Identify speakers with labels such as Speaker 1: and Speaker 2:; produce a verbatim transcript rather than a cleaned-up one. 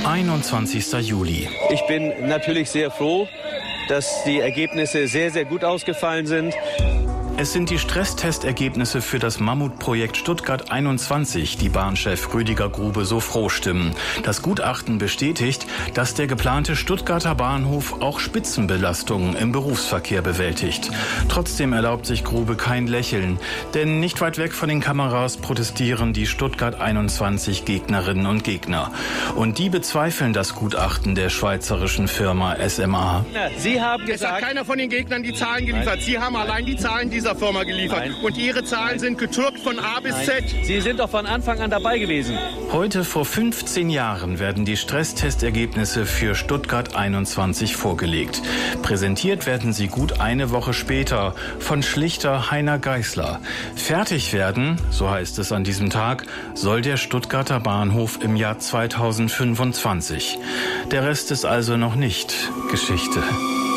Speaker 1: einundzwanzigster Juli.
Speaker 2: Ich bin natürlich sehr froh, dass die Ergebnisse sehr, sehr gut ausgefallen sind.
Speaker 1: Es sind die Stresstestergebnisse für das Mammutprojekt Stuttgart einundzwanzig, die Bahnchef Rüdiger Grube so froh stimmen. Das Gutachten bestätigt, dass der geplante Stuttgarter Bahnhof auch Spitzenbelastungen im Berufsverkehr bewältigt. Trotzdem erlaubt sich Grube kein Lächeln, denn nicht weit weg von den Kameras protestieren die Stuttgart einundzwanzig Gegnerinnen und Gegner. Und die bezweifeln das Gutachten der schweizerischen Firma S M A.
Speaker 2: Sie haben gesagt,
Speaker 3: es hat keiner von den Gegnern die Zahlen geliefert. Sie haben allein die Zahlen dieser Firma geliefert. Nein. Und Ihre Zahlen Nein. sind getürkt von A bis
Speaker 2: Nein.
Speaker 3: Z.
Speaker 2: Sie sind doch von Anfang an dabei gewesen.
Speaker 1: Heute vor fünfzehn Jahren werden die Stresstestergebnisse für Stuttgart einundzwanzig vorgelegt. Präsentiert werden sie gut eine Woche später von Schlichter Heiner Geißler. Fertig werden, so heißt es an diesem Tag, soll der Stuttgarter Bahnhof im Jahr zweitausendfünfundzwanzig. Der Rest ist also noch nicht Geschichte.